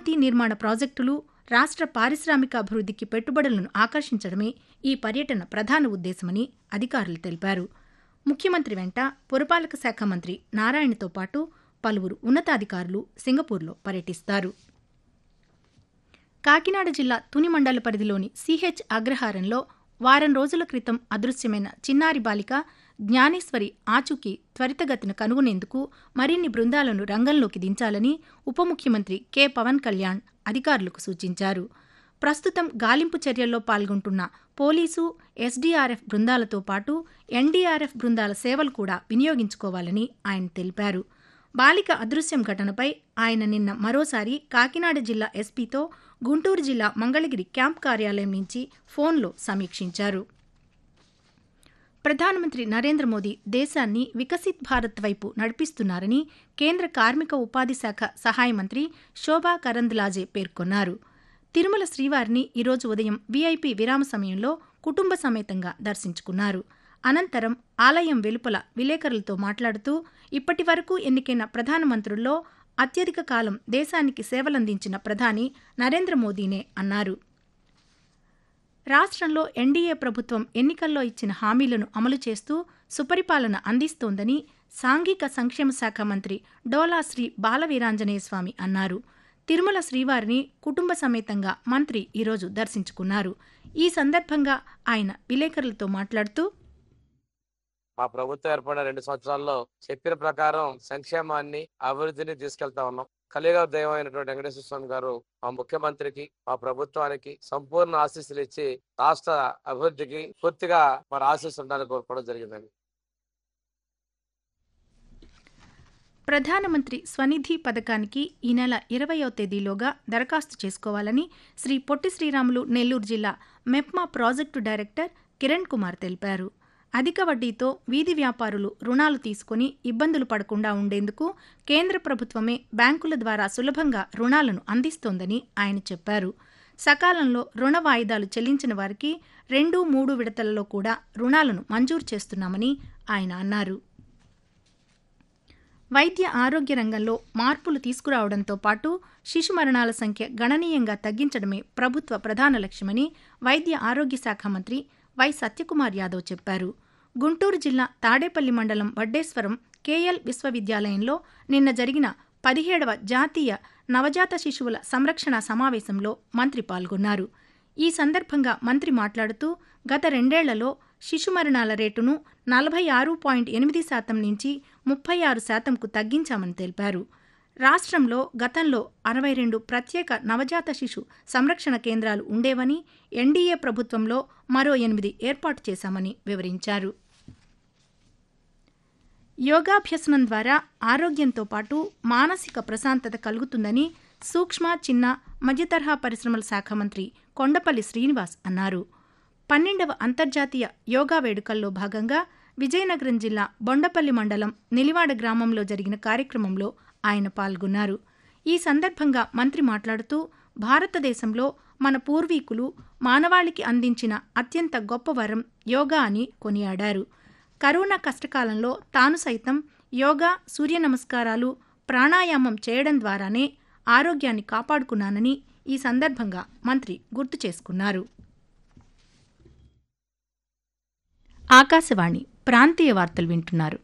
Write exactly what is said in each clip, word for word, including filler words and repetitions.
అమరావతి నిర్మాణ ప్రాజెక్టులు, రాష్ట్ర పారిశ్రామిక అభివృద్ధికి పెట్టుబడులను ఆకర్షించడమే ఈ పర్యటన ప్రధాన ఉద్దేశమని అధికారులు తెలిపారు. ముఖ్యమంత్రి వెంట పురపాలక శాఖ మంత్రి నారాయణతో పాటు పలువురు ఉన్నతాధికారులు సింగపూర్లో పర్యటిస్తారు. కాకినాడ జిల్లా తుని మండల పరిధిలోని సిహెచ్ అగ్రహారంలో వారం రోజుల క్రితం అదృశ్యమైన చిన్నారి బాలిక జ్ఞానేశ్వరి ఆచూకీ త్వరితగతిన కనుగొనేందుకు మరిన్ని బృందాలను రంగంలోకి దించాలని ఉప ముఖ్యమంత్రి కె పవన్ కళ్యాణ్ అధికారులకు సూచించారు. ప్రస్తుతం గాలింపు చర్యల్లో పాల్గొంటున్న పోలీసు, ఎస్డీఆర్ఎఫ్ బృందాలతో పాటు ఎన్డీఆర్ఎఫ్ బృందాల సేవలు కూడా వినియోగించుకోవాలని ఆయన తెలిపారు. బాలిక అదృశ్యం ఘటనపై ఆయన నిన్న మరోసారి కాకినాడ జిల్లా ఎస్పీతో గుంటూరు జిల్లా మంగళగిరి క్యాంప్ కార్యాలయం నుంచి ఫోన్లో సమీక్షించారు. ప్రధానమంత్రి నరేంద్ర మోదీ దేశాన్ని వికసిత్ భారత్ వైపు నడిపిస్తున్నారని కేంద్ర కార్మిక ఉపాధి శాఖ సహాయ మంత్రి శోభా కరంద్లాజే పేర్కొన్నారు. తిరుమల శ్రీవారిని ఈరోజు ఉదయం వీఐపీ విరామ సమయంలో కుటుంబ సమేతంగా దర్శించుకున్నారు. అనంతరం ఆలయం వెలుపల విలేకరులతో మాట్లాడుతూ ఇప్పటి వరకు ఎన్నికైన ప్రధానమంత్రుల్లో అత్యధిక కాలం దేశానికి సేవలందించిన ప్రధాని నరేంద్ర మోదీనే అన్నారు. రాష్ట్రంలో ఎన్డీఏ ప్రభుత్వం ఎన్నికల్లో ఇచ్చిన హామీలను అమలు చేస్తూ సుపరిపాలన అందిస్తోందని సాంఘిక సంక్షేమ శాఖ మంత్రి డోలా శ్రీ బాలవీరాంజనేయ స్వామి అన్నారు. తిరుమల శ్రీవారిని కుటుంబ సమేతంగా మంత్రి ఈరోజు దర్శించుకున్నారు. ఈ సందర్భంగా ఆయన విలేకరులతో మాట్లాడుతూ మా ప్రభుత్వం ఏర్పడిన రెండు సంవత్సరాల్లో చెప్పిన ప్రకారం సంక్షేమాన్ని అభివృద్ధిని తీసుకెళ్తా ఉన్నాం. కలియుగ దైవం అయినటువంటి వెంకటేశ్వర స్వామి గారు మా ముఖ్యమంత్రికి, మా ప్రభుత్వానికి సంపూర్ణ ఆశీస్సులు ఇచ్చి రాష్ట్ర అభివృద్ధికి పూర్తిగా మరి ఆశీస్సులు ఉండాలని కోరుకోవడం జరిగిందండి. ప్రధానమంత్రి స్వనిధి పథకానికి ఈ నెల ఇరవయో తేదీలోగా దరఖాస్తు చేసుకోవాలని శ్రీ పొట్టి శ్రీరాములు నెల్లూరు జిల్లా మెప్మా ప్రాజెక్టు డైరెక్టర్ కిరణ్ కుమార్ తెలిపారు. అధిక వడ్డీతో వీధి వ్యాపారులు రుణాలు తీసుకుని ఇబ్బందులు పడకుండా ఉండేందుకు కేంద్ర ప్రభుత్వమే బ్యాంకుల ద్వారా సులభంగా రుణాలను అందిస్తోందని ఆయన చెప్పారు. సకాలంలో రుణ వాయిదాలు చెల్లించిన వారికి రెండు మూడు విడతలలో కూడా రుణాలను మంజూరు చేస్తున్నామని ఆయన అన్నారు. వైద్య ఆరోగ్య రంగంలో మార్పులు తీసుకురావడంతో పాటు శిశు మరణాల సంఖ్య గణనీయంగా తగ్గించడమే ప్రభుత్వ ప్రధాన లక్ష్యమని వైద్య ఆరోగ్య శాఖ మంత్రి వై సత్యకుమార్ యాదవ్ చెప్పారు. గుంటూరు జిల్లా తాడేపల్లి మండలం వడ్డేశ్వరం కేఎల్ విశ్వవిద్యాలయంలో నిన్న జరిగిన పదిహేడవ జాతీయ నవజాత శిశువుల సంరక్షణ సమావేశంలో మంత్రి పాల్గొన్నారు. ఈ సందర్భంగా మంత్రి మాట్లాడుతూ గత రెండేళ్లలో శిశు మరణాల రేటును నలభై ఆరు పాయింట్ ఎనిమిది శాతం నుంచి ముప్పై ఆరు శాతంకు తగ్గించామని తెలిపారు. రాష్ట్రంలో గతంలో అరవై రెండు ప్రత్యేక నవజాత శిశు సంరక్షణ కేంద్రాలు ఉండేవని, ఎన్డీఏ ప్రభుత్వంలో మరో ఎనిమిది ఏర్పాటు చేశామని వివరించారు. యోగాభ్యసనం ద్వారా ఆరోగ్యంతో పాటు మానసిక ప్రశాంతత కలుగుతుందని సూక్ష్మ, చిన్న, మధ్యతరహా పరిశ్రమల శాఖ మంత్రి కొండపల్లి శ్రీనివాస్ అన్నారు. పన్నెండవ అంతర్జాతీయ యోగా వేడుకల్లో భాగంగా విజయనగరం జిల్లా బొండపల్లి మండలం నిలివాడ గ్రామంలో జరిగిన కార్యక్రమంలో ఆయన పాల్గొన్నారు. ఈ సందర్భంగా మంత్రి మాట్లాడుతూ భారతదేశంలో మన పూర్వీకులు మానవాళికి అందించిన అత్యంత గొప్ప వరం యోగా అని కొనియాడారు. కరోనా కష్టకాలంలో తాను సైతం యోగా, సూర్య నమస్కారాలు, ప్రాణాయామం చేయడం ద్వారానే ఆరోగ్యాన్ని కాపాడుకున్నానని ఈ సందర్భంగా మంత్రి గుర్తు చేసుకున్నారు. ఆకాశవాణి ప్రాంతీయ వార్తలు వింటున్నారు.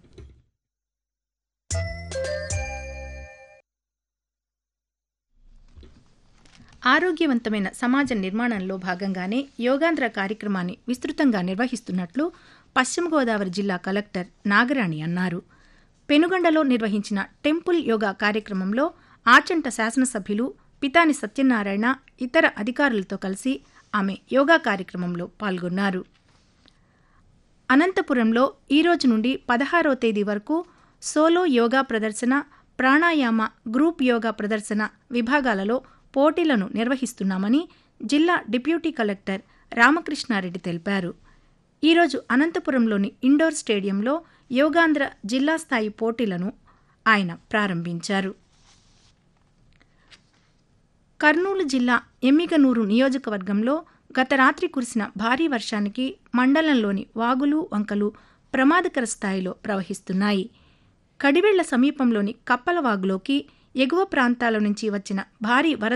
ఆరోగ్యవంతమైన సమాజ నిర్మాణంలో భాగంగానే యోగాంధ్ర కార్యక్రమాన్ని విస్తృతంగా నిర్వహిస్తున్నట్లు పశ్చిమ గోదావరి జిల్లా కలెక్టర్ నాగరాణి అన్నారు. పెనుగొండలో నిర్వహించిన టెంపుల్ యోగా కార్యక్రమంలో ఆచంట శాసనసభ్యులు పితాని సత్యనారాయణ ఇతర అధికారులతో కలిసి ఆమె యోగా కార్యక్రమంలో పాల్గొన్నారు. అనంతపురంలో ఈరోజు నుండి పదహారో తేదీ వరకు సోలో యోగా ప్రదర్శన, ప్రాణాయామ, గ్రూప్ యోగా ప్రదర్శన విభాగాలలో పోటీలను నిర్వహిస్తున్నామని జిల్లా డిప్యూటీ కలెక్టర్ రామకృష్ణారెడ్డి తెలిపారు. ఈరోజు అనంతపురంలోని ఇండోర్ స్టేడియంలో యోగాంధ్ర జిల్లా స్థాయి పోటీలను ఆయన ప్రారంభించారు. కర్నూలు జిల్లా ఎమ్మిగనూరు నియోజకవర్గంలో గత రాత్రి కురిసిన భారీ వర్షానికి మండలంలోని వాగులు, వంకలు ప్రమాదకర స్థాయిలో ప్రవహిస్తున్నాయి. కడివెళ్ల సమీపంలోని కప్పలవాగులోకి ఎగువ ప్రాంతాల నుంచి వచ్చిన భారీ వరద